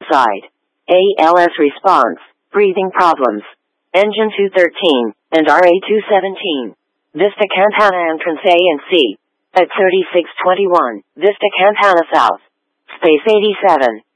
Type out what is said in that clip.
Side. ALS response, breathing problems. Engine 213, and RA 217. Vista Campana entrance A and C. At 3621, Vista Campana South. Space 87.